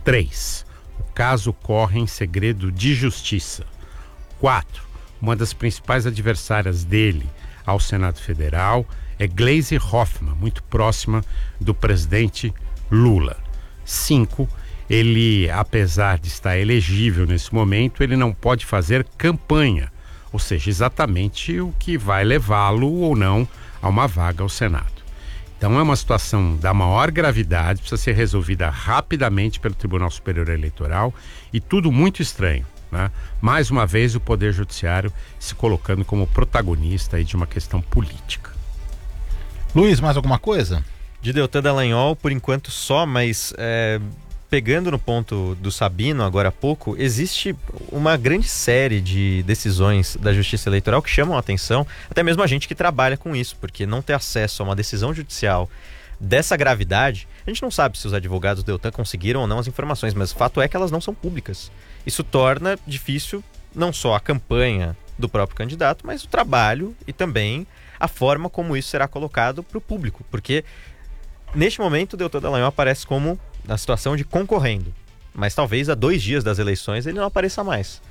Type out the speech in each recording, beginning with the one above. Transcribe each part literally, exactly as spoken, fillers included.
Três, o caso corre em segredo de justiça. Quatro, uma das principais adversárias dele ao Senado Federal é Gleisi Hoffmann, muito próxima do presidente Lula. Cinco, ele, apesar de estar elegível nesse momento, ele não pode fazer campanha, ou seja, exatamente o que vai levá-lo ou não a uma vaga ao Senado. Então é uma situação da maior gravidade, precisa ser resolvida rapidamente pelo Tribunal Superior Eleitoral e tudo muito estranho, né? Mais uma vez o Poder Judiciário se colocando como protagonista aí de uma questão política. Luiz, mais alguma coisa? De Deltan Dallagnol, por enquanto só, mas é, pegando no ponto do Sabino agora há pouco, existe uma grande série de decisões da Justiça Eleitoral que chamam a atenção, até mesmo a gente que trabalha com isso, porque não ter acesso a uma decisão judicial dessa gravidade, a gente não sabe se os advogados do Deltan conseguiram ou não as informações, mas o fato é que elas não são públicas. Isso torna difícil não só a campanha do próprio candidato, mas o trabalho e também a forma como isso será colocado para o público, porque neste momento o Deltan Dallagnol aparece como na situação de concorrendo, mas talvez há dois dias das eleições ele não apareça mais.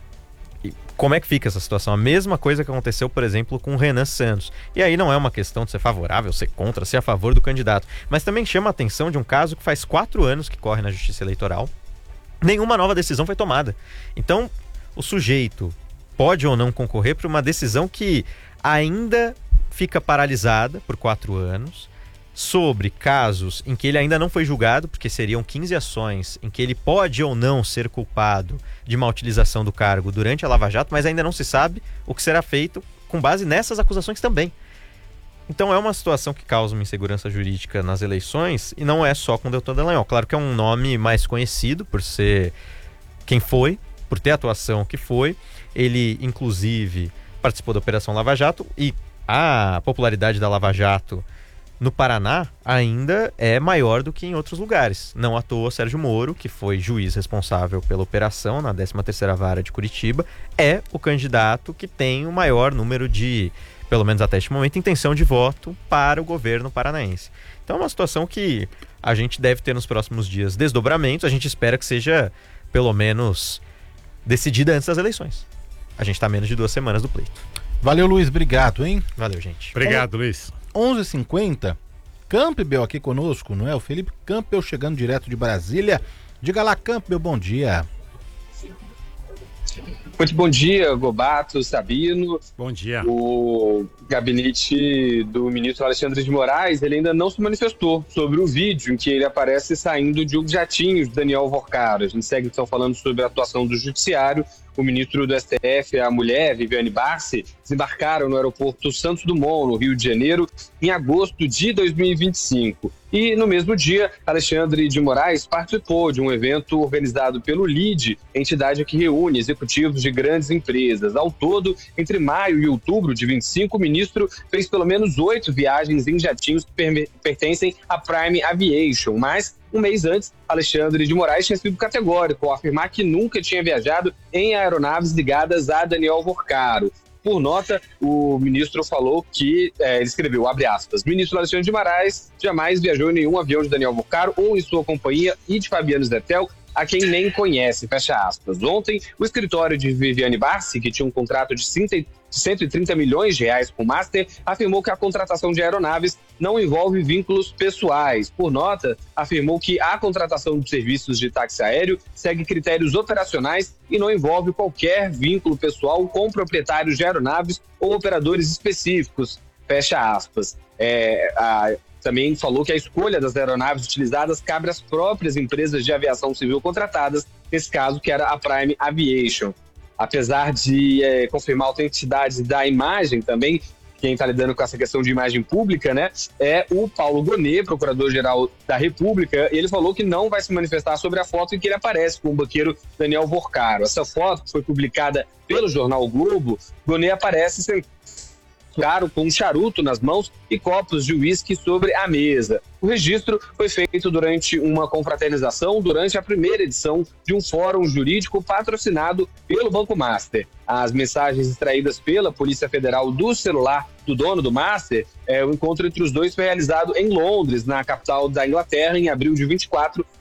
E como é que fica essa situação? A mesma coisa que aconteceu, por exemplo, com o Renan Santos. E aí não é uma questão de ser favorável, ser contra, ser a favor do candidato, mas também chama a atenção de um caso que faz quatro anos que corre na Justiça Eleitoral. Nenhuma nova decisão foi tomada. Então, o sujeito pode ou não concorrer para uma decisão que ainda fica paralisada por quatro anos, sobre casos em que ele ainda não foi julgado, porque seriam quinze ações em que ele pode ou não ser culpado de má utilização do cargo durante a Lava Jato, mas ainda não se sabe o que será feito com base nessas acusações também. Então é uma situação que causa uma insegurança jurídica nas eleições, e não é só com o Deltan Dallagnol. Claro que é um nome mais conhecido por ser quem foi, por ter a atuação que foi. Ele, inclusive, participou da Operação Lava Jato, e a popularidade da Lava Jato no Paraná ainda é maior do que em outros lugares. Não à toa, Sérgio Moro, que foi juiz responsável pela operação na décima terceira Vara de Curitiba, é o candidato que tem o maior número de, pelo menos até este momento, intenção de voto para o governo paranaense. Então é uma situação que a gente deve ter nos próximos dias desdobramentos. A gente espera que seja, pelo menos, decidida antes das eleições. A gente está a menos de duas semanas do pleito. Valeu, Luiz. Obrigado, hein? Valeu, gente. Obrigado, Luiz. onze e cinquenta, Campbell aqui conosco, não é? O Felipe Campbell chegando direto de Brasília. Diga lá, Campbell, bom dia. Muito bom dia, Gobato, Sabino. Bom dia. O gabinete do ministro Alexandre de Moraes, ele ainda não se manifestou sobre o vídeo em que ele aparece saindo de um jatinho de Daniel Vorcaro. A gente segue então falando sobre a atuação do judiciário. O ministro do S T F, a mulher, Viviane Barsi, desembarcaram no aeroporto Santos Dumont, no Rio de Janeiro, em agosto de dois mil e vinte e cinco. E no mesmo dia, Alexandre de Moraes participou de um evento organizado pelo L I D, entidade que reúne executivos de grandes empresas. Ao todo, entre maio e outubro de vinte e cinco, o ministro fez pelo menos oito viagens em jatinhos que pertencem à Prime Aviation, mas um mês antes, Alexandre de Moraes tinha sido categórico ao afirmar que nunca tinha viajado em aeronaves ligadas a Daniel Vorcaro. Por nota, o ministro falou que, é, ele escreveu, abre aspas, ministro Alexandre de Moraes jamais viajou em nenhum avião de Daniel Vorcaro ou em sua companhia e de Fabiano Zettel, a quem nem conhece, fecha aspas. Ontem, o escritório de Viviane Barsi, que tinha um contrato de cento e trinta milhões de reais com o Master, afirmou que a contratação de aeronaves não envolve vínculos pessoais. Por nota, afirmou que a contratação de serviços de táxi aéreo segue critérios operacionais e não envolve qualquer vínculo pessoal com proprietários de aeronaves ou operadores específicos, fecha aspas. É, a... Também falou que a escolha das aeronaves utilizadas cabe às próprias empresas de aviação civil contratadas, nesse caso que era a Prime Aviation. Apesar de é, confirmar a autenticidade da imagem também, quem está lidando com essa questão de imagem pública, né, é o Paulo Gonet, procurador-geral da República. Ele falou que não vai se manifestar sobre a foto em que ele aparece com o banqueiro Daniel Vorcaro. Essa foto foi publicada pelo jornal o Globo. Gonet aparece sem Claro, com um charuto nas mãos e copos de uísque sobre a mesa. O registro foi feito durante uma confraternização durante a primeira edição de um fórum jurídico patrocinado pelo Banco Master. As mensagens extraídas pela Polícia Federal do celular do dono do Master, é, o encontro entre os dois foi realizado em Londres, na capital da Inglaterra, em abril de vinte e quatro,